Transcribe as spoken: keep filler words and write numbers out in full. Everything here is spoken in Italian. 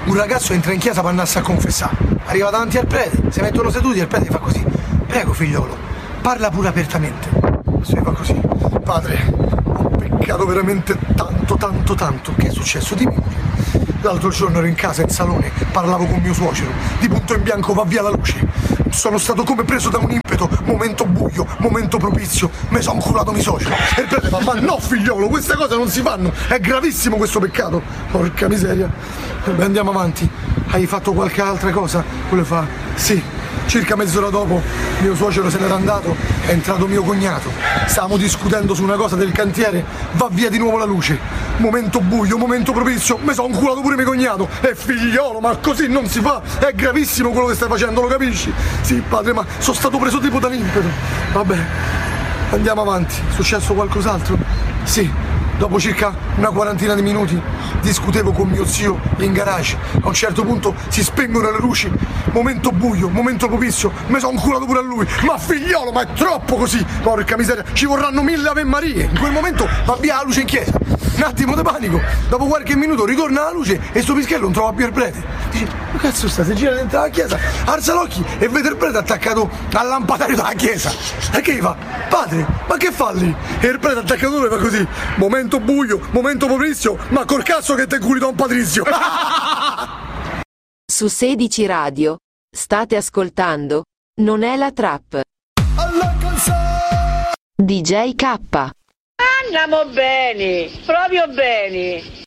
un ragazzo entra in chiesa per andarsi a confessare, arriva davanti al prete, si mettono seduti e il prete fa così: prego figliolo, parla pure apertamente. Si fa così: padre, ho peccato veramente tanto, tanto, tanto. Che è successo? Dimmi. L'altro giorno ero in casa, in salone, parlavo con mio suocero, di punto in bianco va via la luce. Sono stato come preso da un impeto, momento buio, momento propizio, mi sono curato mio socio. E il prete fa: ma no figliolo, queste cose non si fanno, è gravissimo questo peccato. Porca miseria. Beh, andiamo avanti. Hai fatto qualche altra cosa? Quello fa: sì. Circa mezz'ora dopo mio suocero se n'era andato, è entrato mio cognato. Stavamo discutendo su una cosa del cantiere, va via di nuovo la luce. Momento buio, momento propizio, mi sono inculato pure mio cognato. E figliolo, ma così non si fa, è gravissimo quello che stai facendo, lo capisci? Sì padre, ma sono stato preso tipo dall'impeto. Vabbè, andiamo avanti. È successo qualcos'altro? Sì. Dopo circa una quarantina di minuti discutevo con mio zio in garage. A un certo punto si spengono le luci. Momento buio, momento propizio, mi sono inculato pure a lui. Ma figliolo, ma è troppo così! Porca miseria, ci vorranno mille Ave Marie. In quel momento va via la luce in chiesa. Un attimo di panico. Dopo qualche minuto ritorna la luce e sto pischello non trova più il prete. Dice: ma cazzo sta? Si gira dentro la chiesa, alza l'occhio e vede il prete attaccato al lampadario della chiesa. E che gli fa: padre, ma che fa lì? E il prete attaccato e fa così: momento buio, momento propizio, ma col cazzo che te culi Don Patrizio. Su sedici Radio state ascoltando Non è la trap. D J K. Andiamo bene, proprio bene.